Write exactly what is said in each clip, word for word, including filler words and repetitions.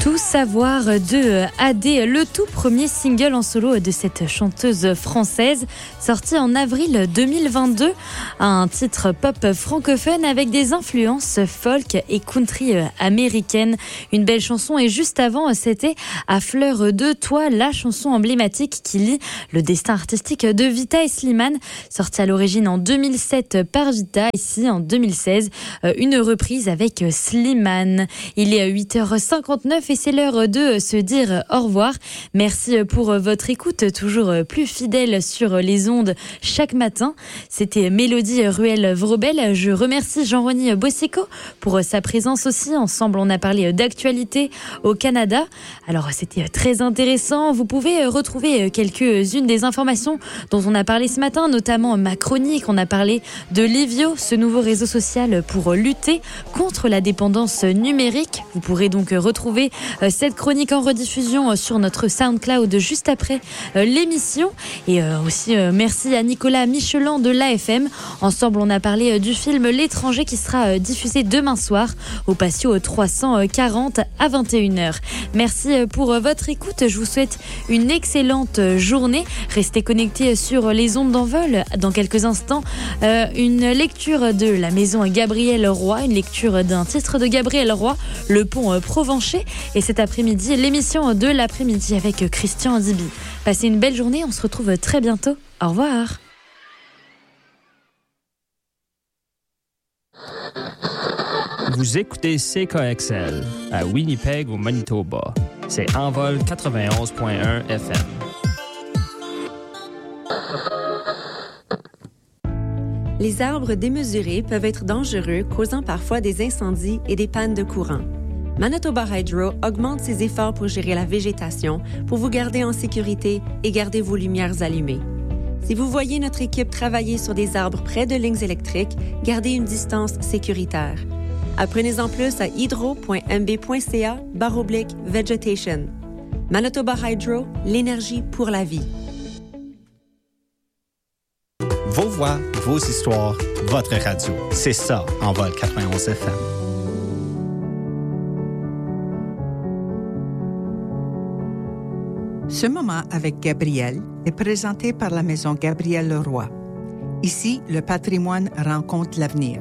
Tout savoir de A D, le tout premier single en solo de cette chanteuse française, sorti en avril deux mille vingt-deux. Un titre pop francophone avec des influences folk et country américaines. Une belle chanson, et juste avant, c'était À fleur de toi, la chanson emblématique qui lie le destin artistique de Vita et Slimane, sorti à l'origine en deux mille sept par Vita, ici en deux mille seize, une reprise avec Slimane. Il est huit heures cinquante-neuf et c'est l'heure de se dire au revoir. Merci pour votre écoute, toujours plus fidèle sur les ondes chaque matin. C'était Mélodie Ruel-Vrobel. Je remercie Jean-Rony Bossico pour sa présence aussi. Ensemble, on a parlé d'actualité au Canada. Alors, c'était très intéressant. Vous pouvez retrouver quelques-unes des informations dont on a parlé ce matin, notamment ma chronique. On a parlé de Livio, ce nouveau réseau social pour lutter contre la dépendance numérique. Vous pourrez donc retrouver cette chronique en rediffusion sur notre SoundCloud juste après l'émission. Et aussi merci à Nicolas Michelin de l'A F M. Ensemble, on a parlé du film L'étranger qui sera diffusé demain soir au Patio trois cent quarante à vingt et une heures. Merci pour votre écoute. Je vous souhaite une excellente journée. Restez connectés sur les ondes d'Envol. Dans quelques instants, euh, une lecture de la maison Gabriel Roy, une lecture d'un titre de Gabriel Roy, Le Pont Provencher. Et cet après-midi, l'émission de l'après-midi avec Christian Dibi. Passez une belle journée, on se retrouve très bientôt. Au revoir. Vous écoutez C K X L à Winnipeg au Manitoba. C'est Envol quatre-vingt-onze point un F M. Les arbres démesurés peuvent être dangereux, causant parfois des incendies et des pannes de courant. Manitoba Hydro augmente ses efforts pour gérer la végétation, pour vous garder en sécurité et garder vos lumières allumées. Si vous voyez notre équipe travailler sur des arbres près de lignes électriques, gardez une distance sécuritaire. Apprenez-en plus à hydro point m b point c a barre oblique vegetation. Manitoba Hydro, l'énergie pour la vie. Vos voix, vos histoires, votre radio. C'est ça, Envol quatre-vingt-onze F M. Ce moment avec Gabriel est présenté par la maison Gabriel Leroy. Ici, le patrimoine rencontre l'avenir.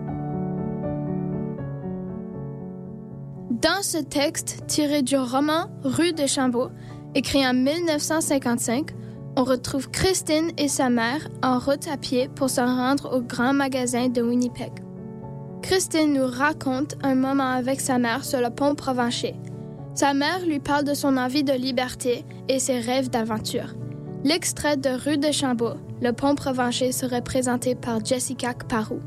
Dans ce texte tiré du roman Rue de Chambault, écrit en dix-neuf cent cinquante-cinq, on retrouve Christine et sa mère en route à pied pour se rendre au grand magasin de Winnipeg. Christine nous raconte un moment avec sa mère sur le pont Provencher. Sa mère lui parle de son envie de liberté et ses rêves d'aventure. L'extrait de Rue de Chambault, le pont Provencher, serait présenté par Jessica Kparou.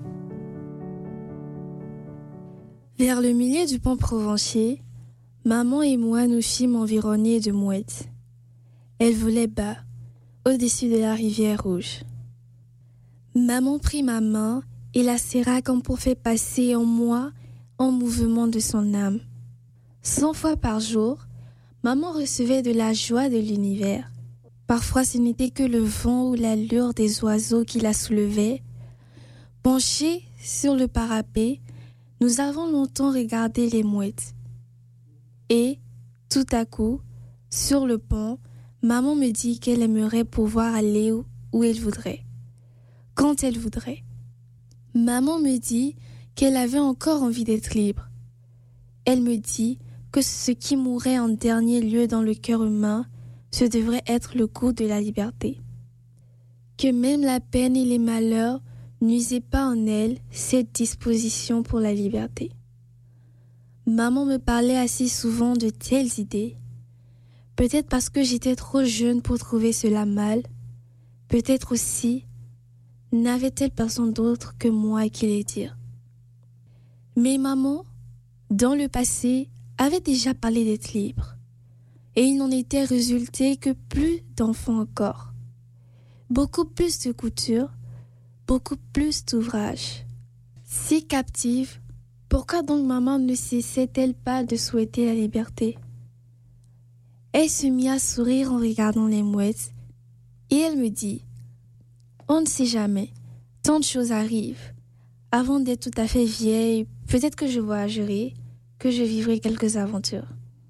Vers le milieu du pont Provencher, maman et moi nous fîmes environner de mouettes. Elles volaient bas, au-dessus de la rivière rouge. Maman prit ma main et la serra comme pour faire passer en moi un mouvement de son âme. Cent fois par jour, maman recevait de la joie de l'univers. Parfois, ce n'était que le vent ou l'allure des oiseaux qui la soulevaient. Penchés sur le parapet, nous avons longtemps regardé les mouettes. Et, tout à coup, sur le pont, maman me dit qu'elle aimerait pouvoir aller où, où elle voudrait, quand elle voudrait. Maman me dit qu'elle avait encore envie d'être libre. Elle me dit que ce qui mourrait en dernier lieu dans le cœur humain, ce devrait être le goût de la liberté. Que même la peine et les malheurs nuisaient pas en elle cette disposition pour la liberté. Maman me parlait assez souvent de telles idées. Peut-être parce que j'étais trop jeune pour trouver cela mal. Peut-être aussi, n'avait-elle personne d'autre que moi à qui les dire. Mais maman, dans le passé, avait déjà parlé d'être libre. Et il n'en était résulté que plus d'enfants encore. Beaucoup plus de couture, beaucoup plus d'ouvrages. Si captive, pourquoi donc maman ne cessait-elle pas de souhaiter la liberté? Elle se mit à sourire en regardant les mouettes et elle me dit « On ne sait jamais, tant de choses arrivent. Avant d'être tout à fait vieille, peut-être que je voyagerai, que je vivrai quelques aventures. »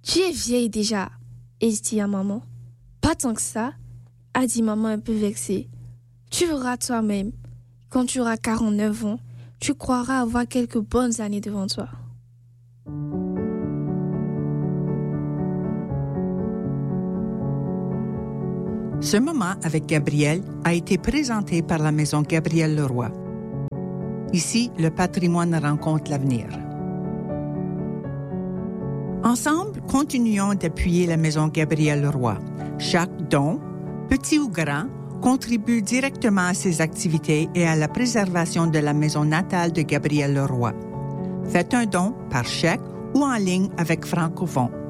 Tu es vieille déjà, ai-je dit à maman. Pas tant que ça, a dit maman un peu vexée. Tu verras toi-même. Quand tu auras quarante-neuf ans, tu croiras avoir quelques bonnes années devant toi. Ce moment avec Gabrielle a été présenté par la Maison Gabriel Leroy. Ici, le patrimoine rencontre l'avenir. Ensemble, continuons d'appuyer la Maison Gabriel Leroy. Chaque don, petit ou grand, contribue directement à ses activités et à la préservation de la maison natale de Gabriel Leroy. Faites un don par chèque ou en ligne avec Francophone.